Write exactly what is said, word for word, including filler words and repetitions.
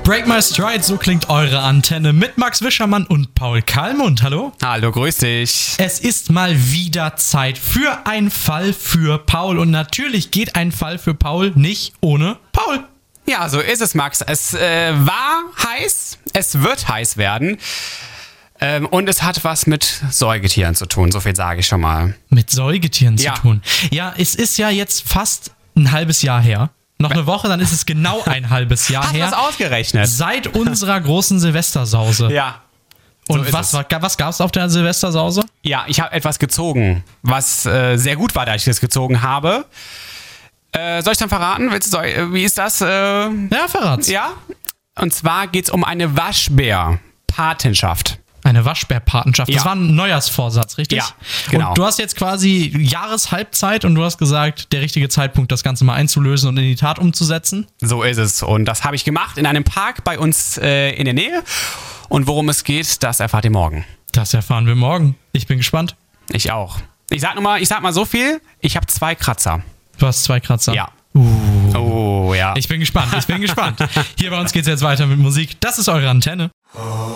Break My Stride, so klingt eure Antenne mit Max Wischermann und Paul Kallmund. Hallo? Hallo, grüß dich. Es ist mal wieder Zeit für einen Fall für Paul. Und natürlich geht ein Fall für Paul nicht ohne Paul. Ja, so ist es, Max. Es äh, war heiß, es wird heiß werden. Ähm, und es hat was mit Säugetieren zu tun, so viel sage ich schon mal. Mit Säugetieren Ja. zu tun. Ja, es ist ja jetzt fast ein halbes Jahr her. Noch eine Woche, dann ist es genau ein halbes Jahr Hast du her. das ausgerechnet? Seit unserer großen Silvestersause. Ja. so Und ist was, es. war- was gab es auf der Silvestersause? Ja, ich habe etwas gezogen, was äh, sehr gut war, da ich das gezogen habe. Äh, soll ich dann verraten? Willst du, soll, äh, wie ist das? Äh, Ja, verrat's. ja? Und zwar geht es um eine Waschbär-Patenschaft. Eine Waschbärpatenschaft. Das Ja. war ein Neujahrsvorsatz, richtig? Ja, genau. Und du hast jetzt quasi Jahreshalbzeit und du hast gesagt, der richtige Zeitpunkt, das Ganze mal einzulösen und in die Tat umzusetzen. So ist es. Und das habe ich gemacht in einem Park bei uns äh, in der Nähe. Und worum es geht, das erfahrt ihr morgen. Das erfahren wir morgen. Ich bin gespannt. Ich auch. Ich sag, nur mal, ich sag mal so viel, ich habe zwei Kratzer. Du hast zwei Kratzer. Ja. Uh. Oh, ja. Ich bin gespannt, ich bin gespannt. Hier bei uns geht's jetzt weiter mit Musik. Das ist eure Antenne.